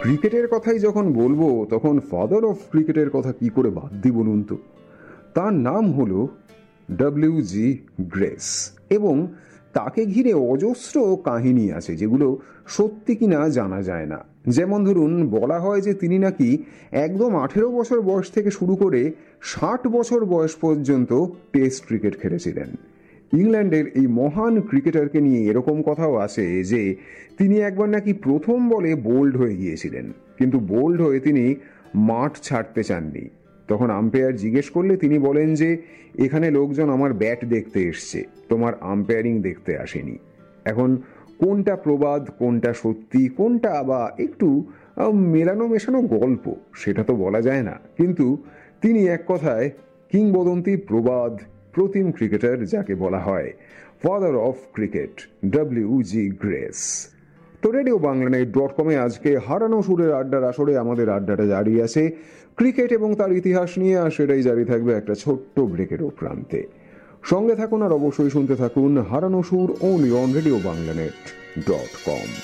ক্রিকেটের কথাই যখন বলবো তখন ফাদার অফ ক্রিকেটের কথা কি করে বাদ দিই বলুন তো। তার নাম হলো ডব্লিউ.জি. গ্রেস এবং তাকে ঘিরে অজস্র কাহিনী আছে যেগুলো সত্যি কিনা জানা যায় না। যেমন ধরুন, বলা হয় যে তিনি নাকি একদম 18 বছর বয়স থেকে শুরু করে 60 বছর বয়স পর্যন্ত টেস্ট ক্রিকেট খেলেছিলেন। ইংল্যান্ডের এই মহান ক্রিকেটারকে নিয়ে এরকম কথাও আছে যে তিনি একবার নাকি প্রথম বলে বোল্ড হয়ে গিয়েছিলেন, কিন্তু বোল্ড হয়ে তিনি মাঠ ছাড়তে চাননি। তখন আম্পায়ার জিজ্ঞেস করলে তিনি বলেন যে এখানে লোকজন আমার ব্যাট দেখতে এসছে, তোমার আম্পায়ারিং দেখতে আসেনি। এখন কোনটা প্রবাদ, কোনটা সত্যি, কোনটা বা একটু মেলানো মেশানো গল্প সেটা তো বলা যায় না, কিন্তু তিনি এক কথায় কিংবদন্তি, প্রবাদ, প্রতিম ক্রিকেটার যাকে বলা হয় ফাদার অফ ক্রিকেট, ডব্লিউ.জি. গ্রেস। তো রেডিও বাংলানেট.com-এ আজকে হারানো সুরের আড্ডার আসরে আমাদের আড্ডাটা জারি আছে ক্রিকেট এবং তার ইতিহাস নিয়ে, আর সেটাই জারি থাকবে একটা ছোট্ট ব্রেকেরও প্রান্তে। সঙ্গে থাকুন আর অবশ্যই শুনতে থাকুন হারানো সুর অনলি অন রেডিও বাংলানেট.com।